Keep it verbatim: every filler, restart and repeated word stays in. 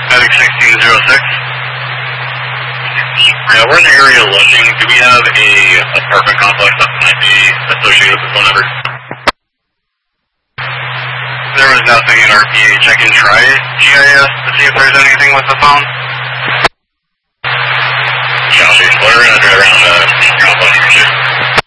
Medic sixteen zero six. Yeah, we're in the area looking. Do we have a apartment complex that might be associated with the phone number? There was nothing in R P A. I can try G I S to see if there's anything with the phone.